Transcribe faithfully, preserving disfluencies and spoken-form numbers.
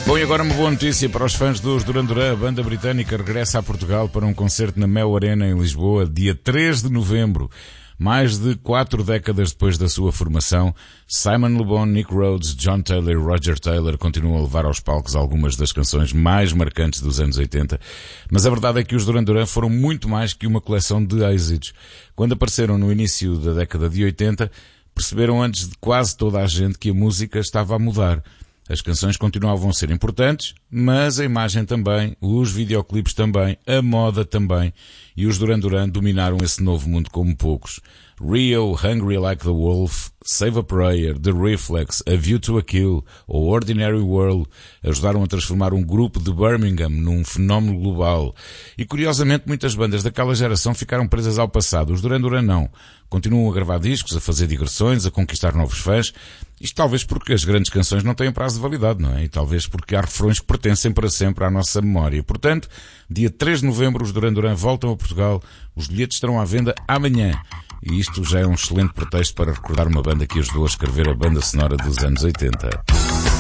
Bom, e agora uma boa notícia para os fãs dos Duran Duran. A banda britânica regressa a Portugal para um concerto na Mel Arena em Lisboa, dia três de novembro. Mais de quatro décadas depois da sua formação, Simon Le Bon, Nick Rhodes, John Taylor e Roger Taylor continuam a levar aos palcos algumas das canções mais marcantes dos anos oitenta, mas a verdade é que os Duran Duran foram muito mais que uma coleção de êxitos. Quando apareceram no início da década de oitenta, perceberam antes de quase toda a gente que a música estava a mudar. As canções continuavam a ser importantes, mas a imagem também, os videoclipes também, a moda também, e os Duran Duran dominaram esse novo mundo como poucos. Rio, Hungry Like the Wolf, Save a Prayer, The Reflex, A View to a Kill ou Ordinary World ajudaram a transformar um grupo de Birmingham num fenómeno global. E curiosamente muitas bandas daquela geração ficaram presas ao passado. Os Duran Duran não. Continuam a gravar discos, a fazer digressões, a conquistar novos fãs. Isto talvez porque as grandes canções não têm prazo de validade, não é? E talvez porque há refrões que pertencem para sempre à nossa memória. Portanto, dia três de novembro os Duran Duran voltam a Portugal. Os bilhetes estarão à venda amanhã. E isto já é um excelente pretexto para recordar uma banda que ajudou a escrever a banda sonora dos anos oitenta.